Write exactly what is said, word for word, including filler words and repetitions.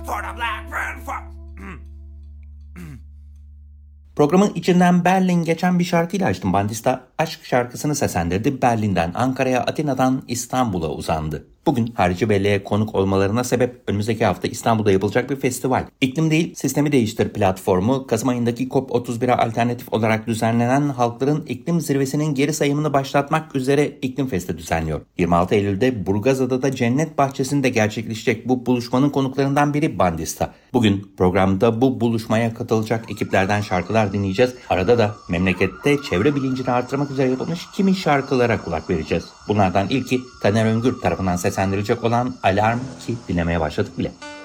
for the black man for... Programın içinden Berlin geçen bir şarkıyla açtım. Bandista aşk şarkısını seslendirdi. Berlin'den Ankara'ya, Atina'dan İstanbul'a uzandı. Bugün Harici Belle'ye konuk olmalarına sebep önümüzdeki hafta İstanbul'da yapılacak bir festival. İklim Değil, Sistemi Değiştir platformu, Kasım ayındaki COP otuz bire alternatif olarak düzenlenen Halkların İklim Zirvesi'nin geri sayımını başlatmak üzere İklim Festi düzenliyor. yirmi altı Eylül'de Burgazada'da Cennet Bahçesi'nde gerçekleşecek bu buluşmanın konuklarından biri Bandista. Bugün programda bu buluşmaya katılacak ekiplerden şarkılar dinleyeceğiz. Arada da memlekette çevre bilincini artırmak üzere yapılmış kimi şarkılara kulak vereceğiz. Bunlardan ilki Taner Öngür tarafından seslendirilecek olan Alarm, ki dinlemeye başladık bile.